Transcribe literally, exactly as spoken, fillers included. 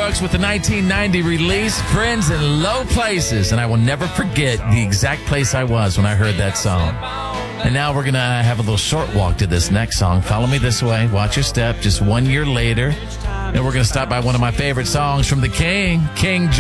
Brooks with the nineteen ninety release, Friends in Low Places. And I will never forget the exact place I was when I heard that song. And now we're going to have a little short walk to this next song. Follow me this way. Watch your step. Just one year later. And we're going to stop by one of my favorite songs from the King, King